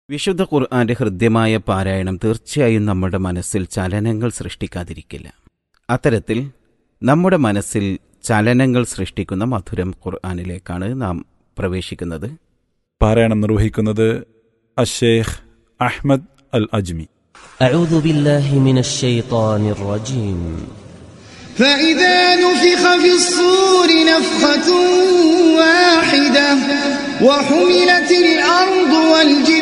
വിശുദ്ധ ഖുർആന്റെ ഹൃദ്യമായ പാരായണം തീർച്ചയായും നമ്മുടെ മനസ്സിൽ ചലനങ്ങൾ സൃഷ്ടിക്കാതിരിക്കില്ല. അത്തരത്തിൽ നമ്മുടെ മനസ്സിൽ ചലനങ്ങൾ സൃഷ്ടിക്കുന്ന മധുരം ഖുർആനിലേക്കാണ് നാം പ്രവേശിക്കുന്നത്. പാരായണം നിർവഹിക്കുന്നത് അശ്ശേഖ് അഹ്മദ് അൽ അജ്മി. أعوذ بالله من الشيطان الرجيم. فإذا نفخ في الصور نفخة واحدة وحملت الأرض والجبال